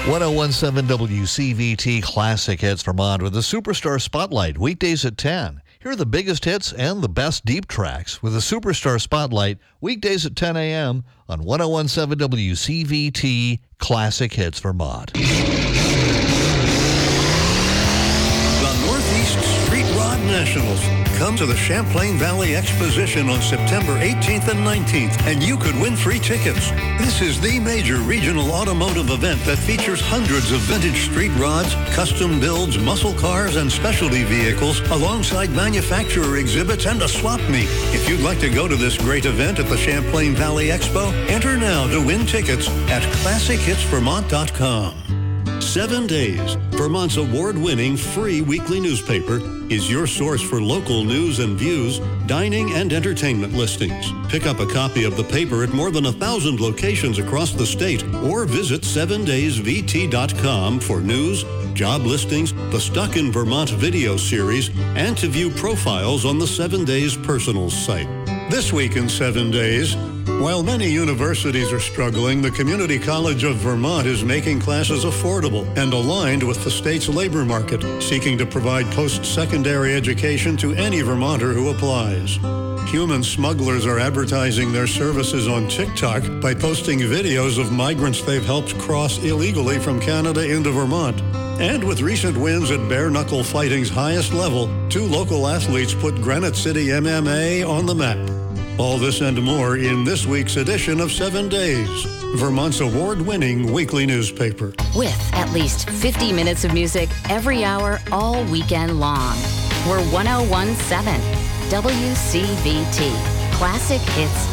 1017 WCVT Classic Hits Vermont with the Superstar Spotlight, weekdays at 10. Here are the biggest hits and the best deep tracks with the Superstar Spotlight, weekdays at 10 a.m. on 1017 WCVT Classic Hits Vermont. The Northeast Street Rod Nationals come to the Champlain Valley Exposition on September 18th and 19th, and you could win free tickets. This is the major regional automotive event that features hundreds of vintage street rods, custom builds, muscle cars, and specialty vehicles, alongside manufacturer exhibits and a swap meet. If you'd like to go to this great event at the Champlain Valley Expo, enter now to win tickets at ClassicHitsVermont.com. 7 Days, Vermont's award-winning free weekly newspaper, is your source for local news and views, dining and entertainment listings. Pick up a copy of the paper at more than 1,000 locations across the state, or visit 7daysvt.com for news, job listings, the Stuck in Vermont video series, and to view profiles on the 7 Days Personals site. This week in 7 Days, while many universities are struggling, the Community College of Vermont is making classes affordable and aligned with the state's labor market, seeking to provide post-secondary education to any Vermonter who applies. Human smugglers are advertising their services on TikTok by posting videos of migrants they've helped cross illegally from Canada into Vermont. And with recent wins at bare-knuckle fighting's highest level, 2 local athletes put Granite City MMA on the map. All this and more in this week's edition of 7 Days, Vermont's award-winning weekly newspaper. With at least 50 minutes of music every hour all weekend long. We're 1017 WCVT Classic Hits